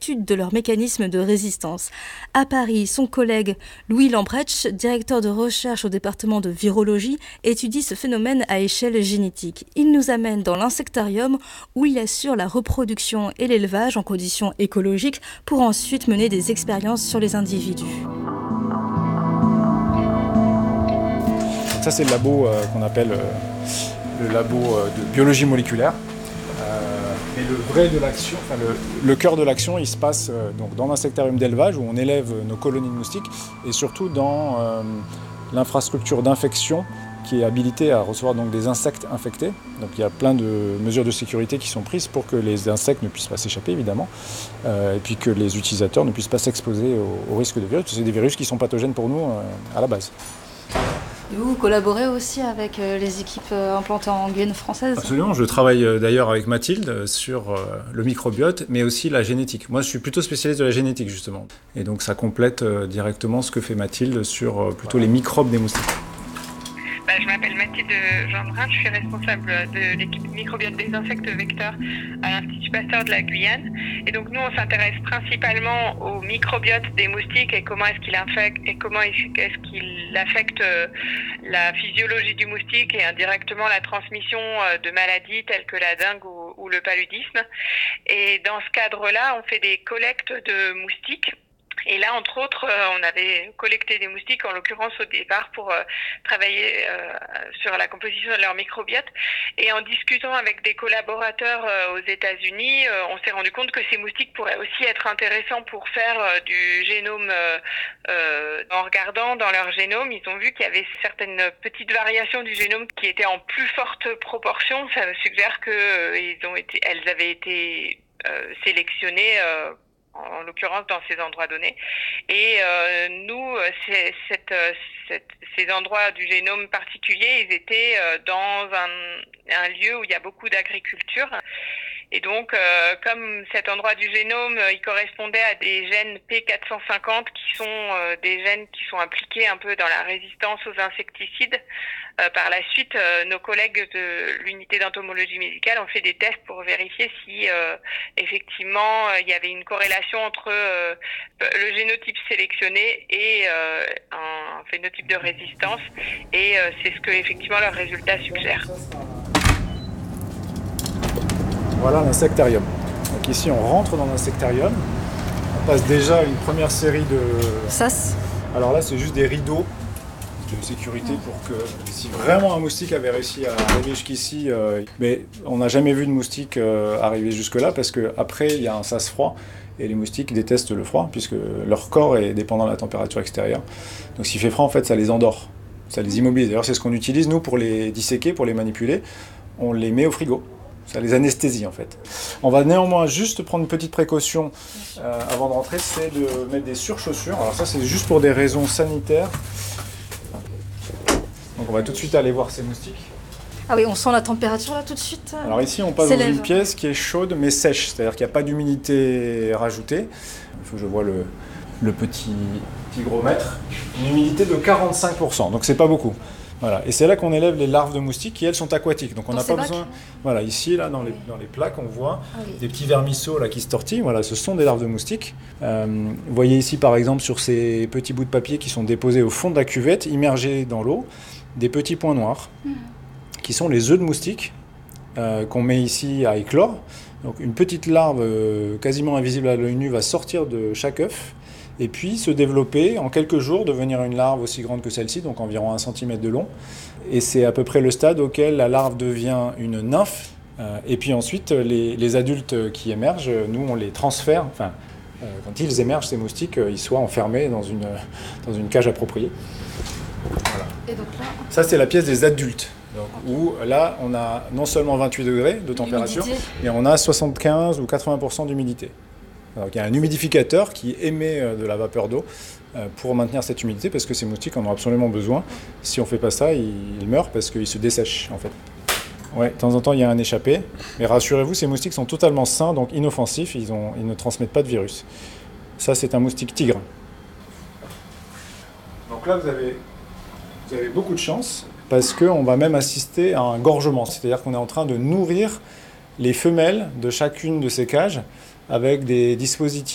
l'étude de leurs mécanismes de résistance. À Paris, son collègue Louis Lambrecht, directeur de recherche au département de virologie, étudie ce phénomène à échelle génétique. Il nous amène dans l'insectarium où il assure la reproduction et l'élevage en conditions écologiques pour ensuite mener des expériences sur les individus. Ça, c'est le labo qu'on appelle le labo de biologie moléculaire. Mais le vrai de l'action, enfin le cœur de l'action, il se passe donc dans l'insectarium d'élevage où on élève nos colonies de moustiques et surtout dans l'infrastructure d'infection qui est habilitée à recevoir donc des insectes infectés. Donc il y a plein de mesures de sécurité qui sont prises pour que les insectes ne puissent pas s'échapper évidemment et puis que les utilisateurs ne puissent pas s'exposer au risque de virus. C'est des virus qui sont pathogènes pour nous à la base. Et vous collaborez aussi avec les équipes implantées en Guyane française ? Absolument, je travaille d'ailleurs avec Mathilde sur le microbiote, mais aussi la génétique. Moi, je suis plutôt spécialiste de la génétique, justement. Et donc, ça complète directement ce que fait Mathilde sur plutôt les microbes des moustiques. Je m'appelle Mathilde Gendrin, je suis responsable de l'équipe microbiote des insectes vecteurs à l'Institut Pasteur de la Guyane. Et donc nous, on s'intéresse principalement au microbiote des moustiques et comment est-ce qu'il affecte la physiologie du moustique et indirectement la transmission de maladies telles que la dengue ou le paludisme. Et dans ce cadre-là, on fait des collectes de moustiques. Et là, entre autres, on avait collecté des moustiques, en l'occurrence au départ, pour travailler sur la composition de leur microbiote. Et en discutant avec des collaborateurs aux États-Unis, on s'est rendu compte que ces moustiques pourraient aussi être intéressants pour faire du génome. En regardant dans leur génome, ils ont vu qu'il y avait certaines petites variations du génome qui étaient en plus forte proportion. Ça suggère qu'elles avaient été sélectionnées en l'occurrence dans ces endroits donnés. Et nous, ces endroits du génome particulier, ils étaient dans un lieu où il y a beaucoup d'agriculture. Et donc, comme cet endroit du génome, il correspondait à des gènes P450 qui sont des gènes qui sont impliqués un peu dans la résistance aux insecticides. Par la suite, nos collègues de l'unité d'entomologie médicale ont fait des tests pour vérifier si effectivement il y avait une corrélation entre le génotype sélectionné et un phénotype de résistance. Et c'est ce que effectivement leurs résultats suggèrent. Voilà l'insectarium. Donc ici, on rentre dans l'insectarium. On passe déjà une première série de... Sas. Alors là, c'est juste des rideaux de sécurité pour que si vraiment un moustique avait réussi à arriver jusqu'ici, mais on n'a jamais vu de moustique arriver jusque-là parce qu'après, il y a un sas froid et les moustiques détestent le froid puisque leur corps est dépendant de la température extérieure. Donc s'il fait froid, en fait, ça les endort, ça les immobilise. D'ailleurs, c'est ce qu'on utilise, nous, pour les disséquer, pour les manipuler. On les met au frigo. Ça les anesthésie en fait. On va néanmoins juste prendre une petite précaution avant de rentrer, c'est de mettre des surchaussures. Alors ça c'est juste pour des raisons sanitaires. Donc on va tout de suite aller voir ces moustiques. Ah oui, on sent la température là tout de suite. Alors ici on passe dans une pièce qui est chaude mais sèche, c'est-à-dire qu'il n'y a pas d'humidité rajoutée. Il faut que je vois le petit hygromètre. Une humidité de 45%, donc c'est pas beaucoup. Voilà. Et c'est là qu'on élève les larves de moustiques qui, elles, sont aquatiques. Donc on n'a pas besoin... Voilà, ici, là, dans les plaques, on voit des petits vermisseaux là, qui se tortillent. Voilà, ce sont des larves de moustiques. Vous voyez ici, par exemple, sur ces petits bouts de papier qui sont déposés au fond de la cuvette, immergés dans l'eau, des petits points noirs, qui sont les œufs de moustiques qu'on met ici à éclore. Donc une petite larve quasiment invisible à l'œil nu va sortir de chaque œuf, et puis se développer en quelques jours, devenir une larve aussi grande que celle-ci, donc environ 1 cm de long. Et c'est à peu près le stade auquel la larve devient une nymphe. Et puis ensuite, les adultes qui émergent, nous on les transfère, quand ils émergent, ces moustiques, ils soient enfermés dans une cage appropriée. Voilà. Et donc là... Ça c'est la pièce des adultes. Donc, où là on a non seulement 28 degrés de température, mais on a 75 ou 80% d'humidité. Donc, il y a un humidificateur qui émet de la vapeur d'eau pour maintenir cette humidité parce que ces moustiques en ont absolument besoin. Si on ne fait pas ça, ils meurent parce qu'ils se dessèchent en fait. Ouais, de temps en temps il y a un échappé, mais rassurez-vous, ces moustiques sont totalement sains, donc inoffensifs, ils ne transmettent pas de virus. Ça c'est un moustique tigre. Donc là vous avez beaucoup de chance parce qu'on va même assister à un gorgement, c'est-à-dire qu'on est en train de nourrir les femelles de chacune de ces cages avec des dispositifs